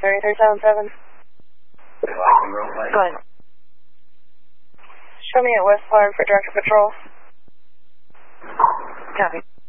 3377. Go ahead. Show me at West Florida for Director Patrol. Copy.